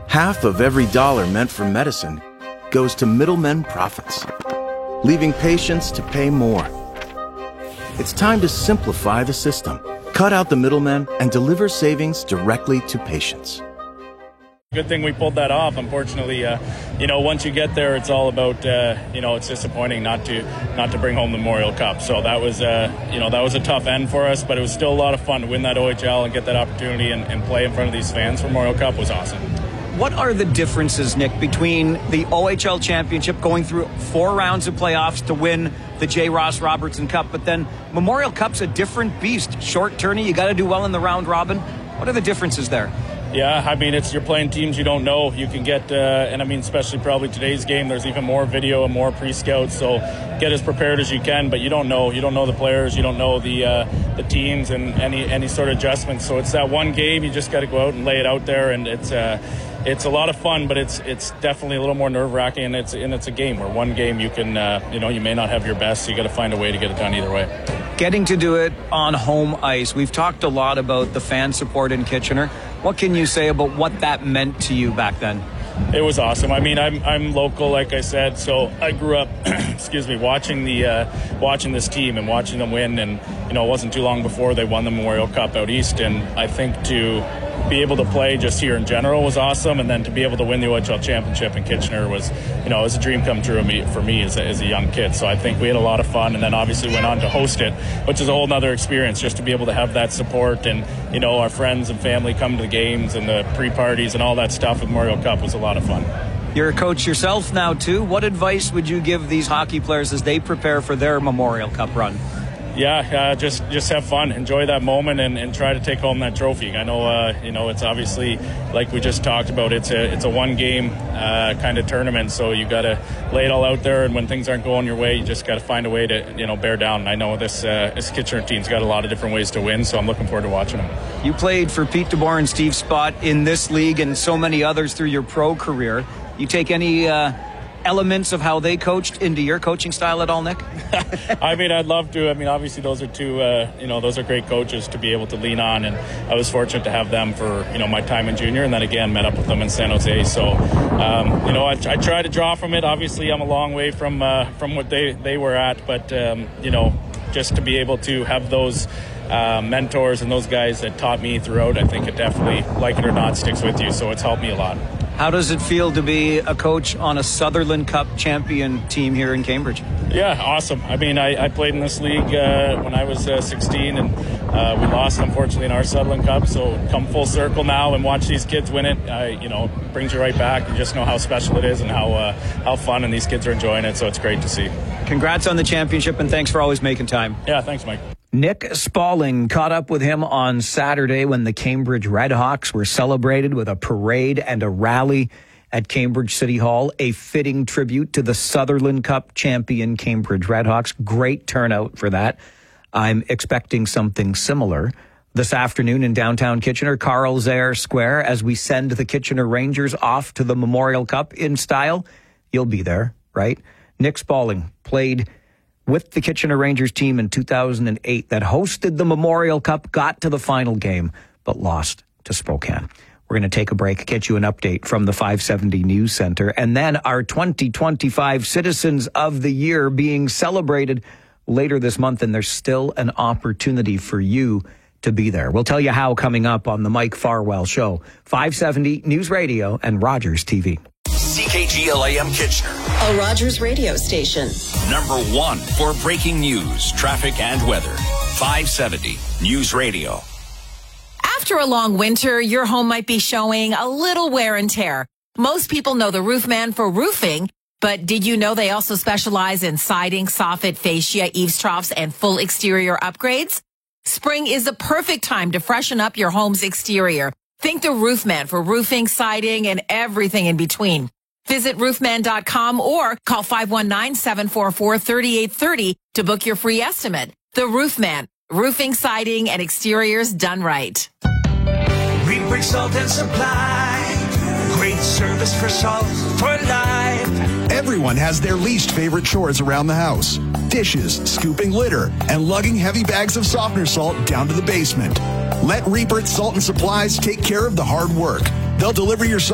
Half of every dollar meant for medicine goes to middlemen profits, leaving patients to pay more. It's time to simplify the system, cut out the middlemen, and deliver savings directly to patients. Good thing we pulled that off. Unfortunately, once you get there, it's all about, it's disappointing not to bring home the Memorial Cup. So that was a tough end for us, but it was still a lot of fun to win that OHL and get that opportunity and play in front of these fans for Memorial Cup was awesome. What are the differences, Nick, between the OHL Championship going through 4 rounds of playoffs to win the J. Ross Robertson Cup, but then Memorial Cup's a different beast. Short tourney, you got to do well in the round robin. What are the differences there? Yeah, I mean, you're playing teams you don't know. You can get, especially probably today's game, there's even more video and more pre-scouts, so get as prepared as you can, but you don't know. You don't know the players, you don't know the teams and any sort of adjustments. So it's that one game, you just got to go out and lay it out there, and it's a lot of fun, but it's definitely a little more nerve-wracking, and it's a game where one game you can, you may not have your best, so you got to find a way to get it done either way. Getting to do it on home ice. We've talked a lot about the fan support in Kitchener. What can you say about what that meant to you back then? It was awesome. I mean, I'm local, like I said, so I grew up, watching this team and watching them win, and it wasn't too long before they won the Memorial Cup out east, and I think to be able to play just here in general was awesome, and then to be able to win the OHL championship in Kitchener was, it was a dream come true for me as a young kid. So I think we had a lot of fun, and then obviously went on to host it, which is a whole nother experience, just to be able to have that support, and our friends and family come to the games and the pre-parties and all that stuff with Memorial Cup was a lot of fun. You're a coach yourself now too. What advice would you give these hockey players as they prepare for their Memorial Cup run? Yeah, just have fun, enjoy that moment, and try to take home that trophy. I know, it's obviously, like we just talked about, it's a one-game kind of tournament, so you got to lay it all out there, and when things aren't going your way, you just got to find a way to, bear down. I know this Kitchener team's got a lot of different ways to win, so I'm looking forward to watching them. You played for Pete DeBoer and Steve Spott in this league and so many others through your pro career. You take any elements of how they coached into your coaching style at all, Nick? I mean, I'd love to. I mean, obviously those are two, those are great coaches to be able to lean on, and I was fortunate to have them for, my time in junior, and then again met up with them in San Jose. So, I try to draw from it. Obviously, I'm a long way from what they were at, but, just to be able to have those mentors and those guys that taught me throughout, I think it definitely, like it or not, sticks with you. So it's helped me a lot. How does it feel to be a coach on a Sutherland Cup champion team here in Cambridge? Yeah, awesome. I mean, I played in this league when I was 16, and we lost, unfortunately, in our Sutherland Cup. So come full circle now and watch these kids win it, brings you right back. You just know how special it is and how fun, and these kids are enjoying it. So it's great to see. Congrats on the championship, and thanks for always making time. Yeah, thanks, Mike. Nick Spaulding caught up with him on Saturday when the Cambridge Redhawks were celebrated with a parade and a rally at Cambridge City Hall, a fitting tribute to the Sutherland Cup champion Cambridge Redhawks. Great turnout for that. I'm expecting something similar this afternoon in downtown Kitchener, Carl Zaire Square, as we send the Kitchener Rangers off to the Memorial Cup in style. You'll be there, right? Nick Spaulding played with the Kitchener Rangers team in 2008 that hosted the Memorial Cup, got to the final game, but lost to Spokane. We're going to take a break, get you an update from the 570 News Center, and then our 2025 Citizens of the Year being celebrated later this month, and there's still an opportunity for you to be there. We'll tell you how coming up on the Mike Farwell Show, 570 News Radio and Rogers TV. CKGL-AM Kitchener, a Rogers radio station. #1 for breaking news, traffic, and weather. 570 News Radio. After a long winter, your home might be showing a little wear and tear. Most people know the Roofman for roofing, but did you know they also specialize in siding, soffit, fascia, eaves troughs, and full exterior upgrades? Spring is the perfect time to freshen up your home's exterior. Think the Roofman for roofing, siding, and everything in between. Visit roofman.com or call 519-744-3830 to book your free estimate. The Roofman, roofing, siding, and exteriors done right. Rebrick Salt and Supply, great service for salt for life. Everyone has their least favorite chores around the house. Dishes, scooping litter, and lugging heavy bags of softener salt down to the basement. Let Rebrick Salt and Supplies take care of the hard work. They'll deliver your